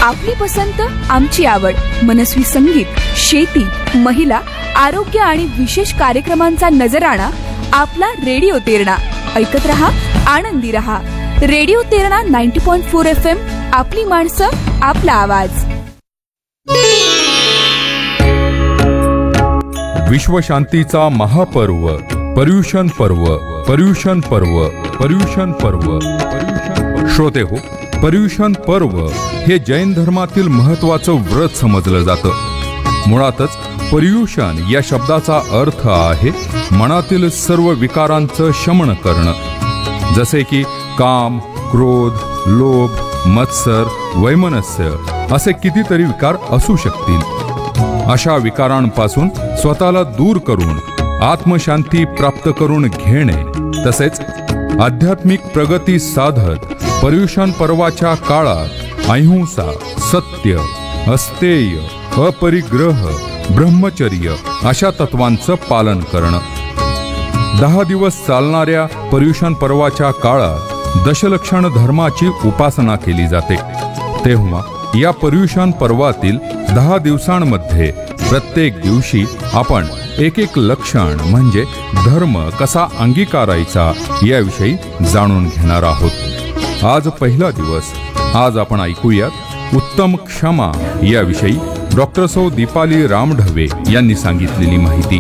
आपली पसंत आमची आवड. मनस्वी संगीत, शेती, महिला, आरोग्य आणि विशेष कार्यक्रमांचा नजराणा आपला रेडिओ तेरणा. ऐकत रहा, आनंदी रहा. Radio Terna 90.4 FM. आपली माणसं, आपला आवाज. विश्वशांतीचा महापर्व पर्युषण पर्व. पर्युषण पर्व. पर्युषण पर्व. श्रोते हो, पर्युषण पर्व हे जैन धर्मातील महत्वाचं व्रत समजलं जातं. मुळातच पर्युषण या शब्दाचा अर्थ आहे मनातील सर्व विकारांचं शमन करणं. जसे की काम, क्रोध, लोभ, मत्सर, वैमनस्य असे कितीतरी विकार असू शकतील. अशा विकारांपासून स्वतःला दूर करून आत्मशांती प्राप्त करून घेणे, तसेच आध्यात्मिक प्रगती साधत पर्युषण पर्वाच्या काळात अहिंसा, सत्य, अस्तेय, अपरिग्रह, ब्रह्मचर्य अशा तत्वांचं पालन करणं. 10 दिवस चालणाऱ्या पर्युषण पर्वाच्या काळात दशलक्षण धर्माची उपासना केली जाते. तेव्हा या पर्युषण पर्वातील 10 दिवसांमध्ये प्रत्येक दिवशी आपण एक लक्षण म्हणजे धर्म कसा अंगीकारायचा याविषयी जाणून घेणार आहोत. आज पहिला दिवस. आज आपण ऐकूयात उत्तम क्षमा याविषयी डॉक्टर सौ दीपाली रामढवे यांनी सांगितलेली माहिती.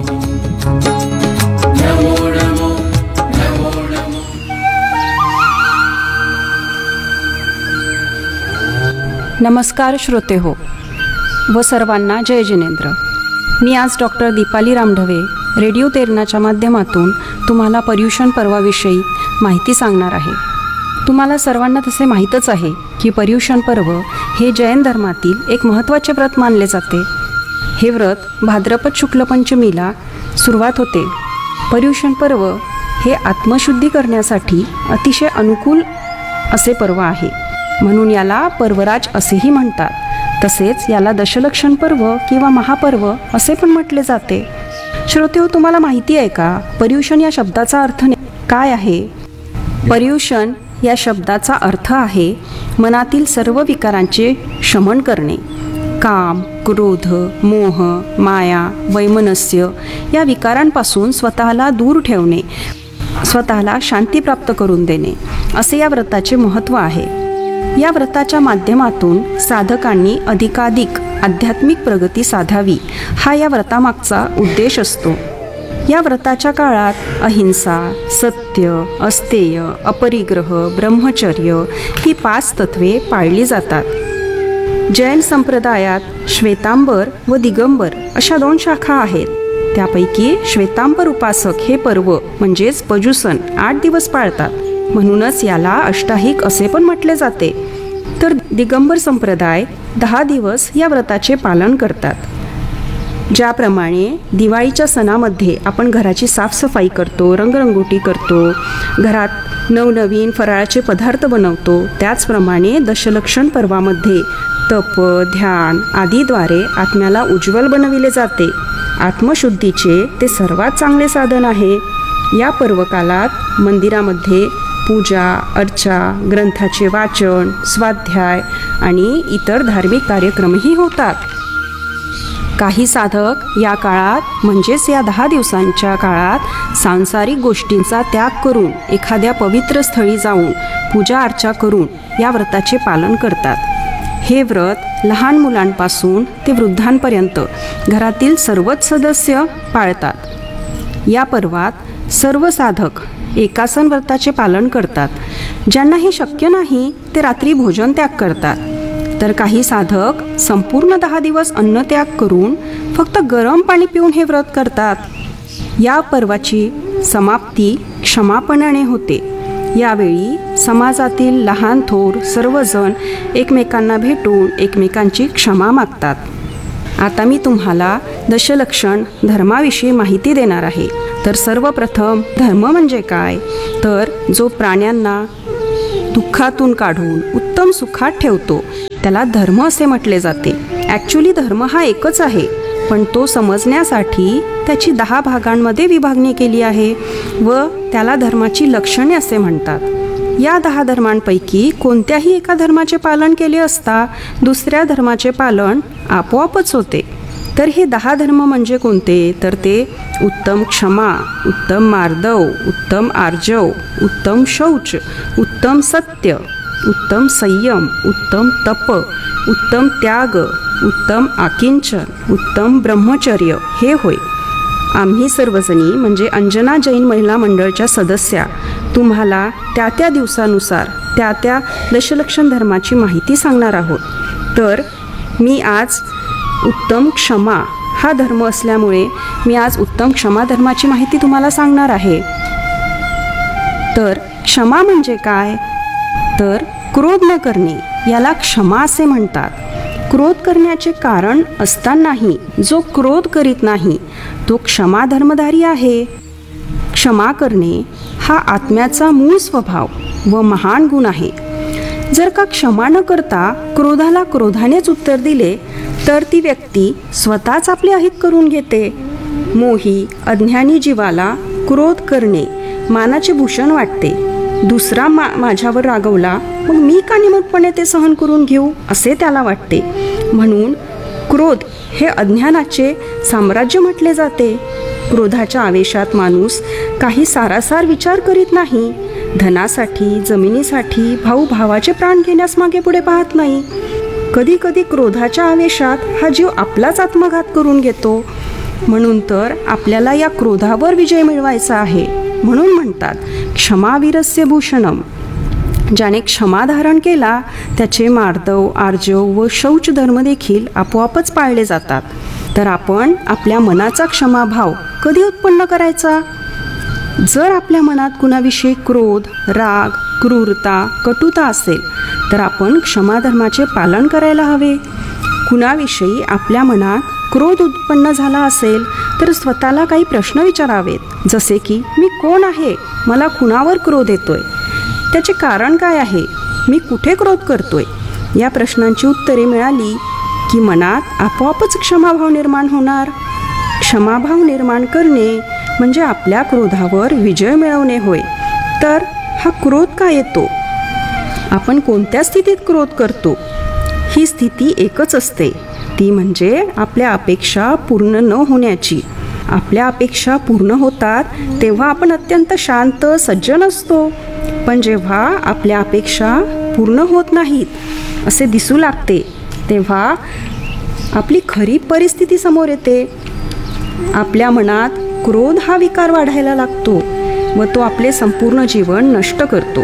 नमस्कार श्रोते हो व सर्वांना जय जिनेंद्र. मी आज डॉक्टर दीपाली रामढवे रेडिओ तेरणाच्या माध्यमातून तुम्हाला पर्युषण पर्वाविषयी माहिती सांगणार आहे. तुम्हाला सर्वांना तसे माहीतच आहे की पर्युषण पर्व हे जैन धर्मातील एक महत्त्वाचे व्रत मानले जाते. हे व्रत भाद्रपद शुक्ल पंचमीला सुरुवात होते. पर्युषण पर्व हे आत्मशुद्धी करण्यासाठी अतिशय अनुकूल असे पर्व आहे, म्हणून याला पर्वराज असेही म्हणतात. तसेच याला दशलक्षण पर्व किंवा महापर्व असे पण म्हटले जाते. श्रोतेहो, तुम्हाला माहिती आहे का पर्युषण या शब्दाचा अर्थ काय आहे? पर्युषण या शब्दाचा अर्थ आहे मनातील सर्व विकारांचे शमन करणे. काम, क्रोध, मोह, माया, वैमनस्य या विकारांपासून स्वतःला दूर ठेवणे, स्वतःला शांती प्राप्त करून देणे असे या व्रताचे महत्त्व आहे. या व्रताच्या माध्यमातून साधकांनी अधिकाधिक आध्यात्मिक प्रगती साधावी हा या व्रतामागचा उद्देश असतो. या व्रताच्या काळात अहिंसा, सत्य, अस्तेय, अपरिग्रह, ब्रह्मचर्य ही 5 तत्वे पाळली जातात. जैन संप्रदायात श्वेतांबर व दिगंबर अशा 2 शाखा आहेत. त्यापैकी श्वेतांबर उपासक हे पर्व म्हणजेच पर्युषण 8 दिवस पाळतात, म्हणूनच याला अष्टाहिक असे पण म्हटले जाते. तर दिगंबर संप्रदाय 10 दिवस या व्रताचे पालन करतात. ज्याप्रमाणे दिवाळीच्या सणामध्ये आपण घराची साफसफाई करतो, रंगरंगोटी करतो, घरात नवनवीन फराळाचे पदार्थ बनवतो, त्याचप्रमाणे दशलक्षण पर्वामध्ये तप, ध्यान आदीद्वारे आत्म्याला उज्ज्वल बनविले जाते. आत्मशुद्धीचे ते सर्वात चांगले साधन आहे. या पर्वकालात मंदिरामध्ये पूजा, अर्चा, ग्रंथाचे वाचन, स्वाध्याय आणि इतर धार्मिक कार्यक्रमही होतात. काही साधक या काळात म्हणजेच या 10 दिवसांच्या काळात सांसारिक गोष्टींचा त्याग करून एखाद्या पवित्र स्थळी जाऊन पूजा अर्चा करून या व्रताचे पालन करतात. हे व्रत लहान मुलांपासून ते वृद्धांपर्यंत घरातील सर्वच सदस्य पाळतात. या पर्वात सर्व साधक एकासन व्रताचे पालन करतात. ज्यांना हे शक्य नाही ते रात्री भोजन त्याग करतात. तर काही साधक संपूर्ण 10 दिवस अन्न त्याग करून फक्त गरम पाणी पिऊन हे व्रत करतात. या पर्वाची समाप्ती क्षमापणाने होते. यावेळी समाजातील लहान थोर सर्वजण एकमेकांना भेटून एकमेकांची क्षमा मागतात. आता मी तुम्हाला दशलक्षण धर्माविषयी माहिती देणार आहे. तर सर्वप्रथम धर्म म्हणजे काय? तर जो प्राण्यांना दुःखातून काढून उत्तम सुखात ठेवतो त्याला धर्म असे म्हटले जाते. ॲक्च्युली धर्म हा एकच आहे, पण तो समजण्यासाठी त्याची 10 भागांमध्ये विभागणी केली आहे व त्याला धर्माची लक्षणे असे म्हणतात. या 10 धर्मांपैकी कोणत्याही एका धर्माचे पालन केले असता दुसऱ्या धर्माचे पालन आपोआपच होते. तर हे 10 धर्म म्हणजे कोणते? तर ते उत्तम क्षमा, उत्तम मार्दव, उत्तम आर्जव, उत्तम शौच, उत्तम सत्य, उत्तम संयम, उत्तम तप, उत्तम त्याग, उत्तम आकिंचन, उत्तम ब्रह्मचर्य हे होय. आम्ही सर्वजणी म्हणजे अंजना जैन महिला मंडळच्या सदस्या तुम्हाला त्या त्या दिवसानुसार त्या त्या दशलक्षण धर्माची माहिती सांगणार आहोत. तर मी आज उत्तम क्षमा हा धर्म असल्यामुळे मी आज उत्तम क्षमा धर्माची माहिती तुम्हाला सांगणार आहे. तर क्षमा म्हणजे काय? तर क्रोध न करणे याला क्षमा असे म्हणतात. क्रोध करण्याचे कारण असतानाही जो क्रोध करीत नाही तो क्षमा धर्मधारी आहे. क्षमा करणे हा आत्म्याचा मूळ स्वभाव व महान गुण आहे. जर का क्षमा न करता क्रोधाला क्रोधानेच उत्तर दिले तर ती व्यक्ती स्वतःच आपले अहित करून घेते. मोही अज्ञानी जीवाला क्रोध करणे मानाचे भूषण वाटते. दुसरा माझ्यावर रागवला मग मी का निमूटपणे ते सहन करून घेऊ असे त्याला वाटते. म्हणून क्रोध हे अज्ञानाचे साम्राज्य म्हटले जाते. क्रोधाच्या आवेशात माणूस काही सारासार विचार करीत नाही. धनासाठी, जमिनीसाठी भाऊ भावाचे प्राण घेण्यास मागे पुढे पाहत नाही. कधी कधी क्रोधाच्या आवेशात हा जीव आपलाच आत्मघात करून घेतो. म्हणून तर आपल्याला या क्रोधावर विजय मिळवायचा आहे. म्हणून म्हणतात क्षमावीरस्य भूषणम. ज्याने क्षमा धारण केला त्याचे मार्दव, आर्जव व शौच धर्म देखील आपोआपच पाळले जातात. तर आपण आपल्या मनाचा क्षमाभाव कधी उत्पन्न करायचा? जर आपल्या मनात कुणाविषयी क्रोध, राग, क्रूरता, कटुता असेल तर आपण क्षमाधर्माचे पालन करायला हवे. कुणाविषयी आपल्या मनात क्रोध उत्पन्न झाला असेल तर स्वतःला काही प्रश्न विचारावेत. जसे की मी कोण आहे? मला कुणावर क्रोध येतोय? त्याचे कारण काय आहे? मी कुठे क्रोध करतोय? या प्रश्नांची उत्तरे मिळाली की मनात आपोआपच क्षमाभाव निर्माण होणार. क्षमाभाव निर्माण करणे म्हणजे आपल्या क्रोधावर विजय मिळवणे होय. तर हा क्रोध का येतो? आपण कोणत्या स्थितीत क्रोध करतो? ही स्थिती एकच असते, ती म्हणजे आपल्या अपेक्षा पूर्ण न होण्याची. आपल्या अपेक्षा पूर्ण होतात तेव्हा आपण अत्यंत शांत सज्जन असतो. पण जेव्हा आपल्या अपेक्षा पूर्ण होत नाहीत असे दिसू लागते तेव्हा आपली खरी परिस्थिती समोर येते. आपल्या मनात क्रोध हा विकार वाढायला लागतो व तो आपले संपूर्ण जीवन नष्ट करतो.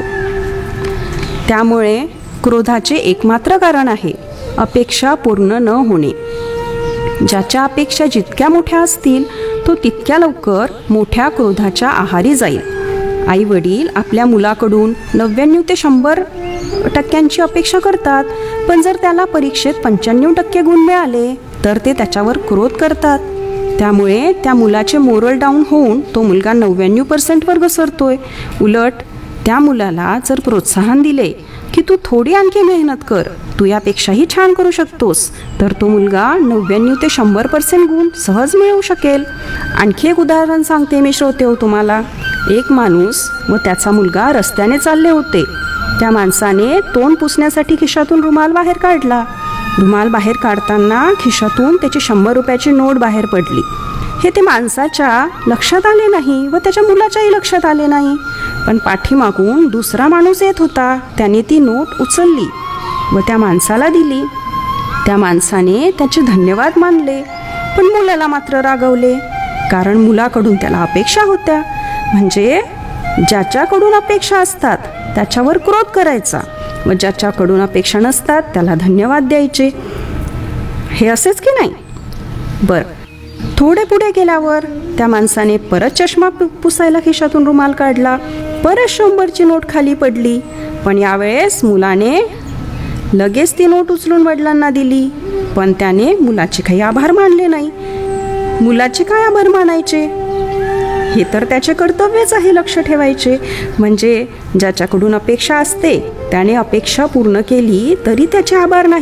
त्यामुळे क्रोधाचे एकमात्र कारण आहे अपेक्षा पूर्ण न होणे. ज्याच्या अपेक्षा जितक्या मोठ्या असतील तो तितक्या लवकर मोठ्या क्रोधाच्या आहारी जाईल. आई वडील आपल्या मुलाकडून 99 ते 100% अपेक्षा करतात, पण जर त्याला परीक्षेत 95% गुण मिळाले तर ते त्याच्यावर क्रोध करतात. त्यामुळे त्या मुलाचे मोरल डाऊन होऊन तो मुलगा 99% घसरतोय. उलट त्या मुलाला जर प्रोत्साहन दिले की तू थोडी आणखी मेहनत कर, तू यापेक्षाही छान करू शकतोस, तर तो मुलगा 99 ते 100% गुण सहज मिळवू शकेल. आणखी एक उदाहरण सांगते मी श्रोते हो तुम्हाला. एक माणूस व त्याचा मुलगा रस्त्याने चालले होते. त्या माणसाने तोंड पुसण्यासाठी खिशातून रुमाल बाहेर काढला. रुमाल बाहेर काढताना खिशातून त्याची 100 रुपयाची नोट बाहेर पडली. हे ते माणसाच्या लक्षात आले नाही व त्याच्या मुलाच्याही लक्षात आले नाही. पण पाठीमागून दुसरा माणूस येत होता. त्याने ती नोट उचलली व त्या माणसाला दिली. त्या माणसाने त्याचे धन्यवाद मानले, पण मुलाला मात्र रागवले, कारण मुलाकडून त्याला अपेक्षा होत्या. म्हणजे ज्याच्याकडून अपेक्षा असतात त्याच्यावर क्रोध करायचा व ज्याच्याकडून अपेक्षा नसतात त्याला धन्यवाद द्यायचे. हे असेच की नाही? बरं, थोडे पुढे गेल्यावर त्या माणसाने परत चष्मा पुसायला खिशातून रुमाल काढला. परत 100ची नोट खाली पडली, पण यावेळेस मुलाने लगेच ती नोट उचलून वडिलांना दिली. पण त्याने मुलाचे काही आभार मानले नाही. मुलाचे काय आभार मानायचे? हे तर त्याचे कर्तव्यच आहे लक्ष ठेवायचे. म्हणजे ज्याच्याकडून अपेक्षा असते त्याने अपेक्षा पूर्ण केली तरी त्याचे आभार नाही